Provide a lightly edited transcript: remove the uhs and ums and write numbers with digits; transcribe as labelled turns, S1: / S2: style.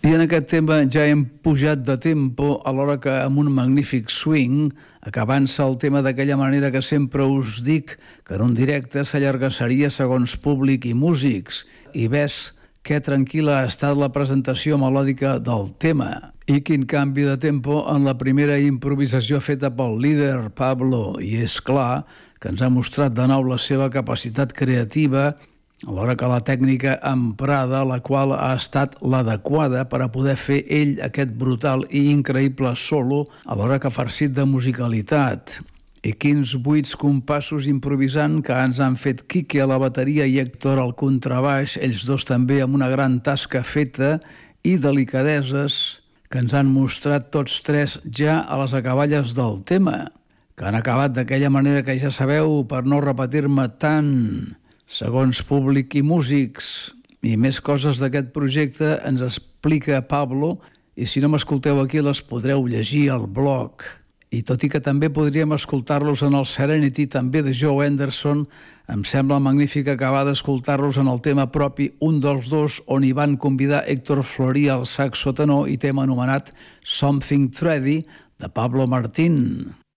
S1: I en aquest tema ja hem pujat de tempo, alhora que amb un magnífic swing, acabant-se el tema d'aquella manera que sempre us dic, que en un directe s'allargassaria segons públic i músics, i ves que tranquil·la ha estat la presentació melòdica del tema. I quin canvi de tempo en la primera improvisació feta pel líder Pablo, i és clar que ens ha mostrat de nou la seva capacitat creativa, alhora que la tècnica emprada, la qual ha estat l'adequada per a poder fer ell aquest brutal i increïble solo, alhora que farcit de musicalitat. I quins buits compassos improvisant que ens han fet Quique a la bateria i Héctor al contrabaix, ells dos també amb una gran tasca feta i delicadeses que ens han mostrat tots tres ja a les acaballes del tema, que han acabat d'aquella manera que ja sabeu, per no repetir-me tant, segons públic i músics. I més coses d'aquest projecte ens explica Pablo, i si no m'escolteu aquí les podreu llegir al blog. I tot i que també podríem escoltar-los en el Serenity, també de Joe Henderson, em sembla magnífic acabar d'escoltar-los en el tema propi, un dels dos, on hi van convidar Héctor Florí al saxo tenor i tema anomenat Something Tready, de Pablo Martín.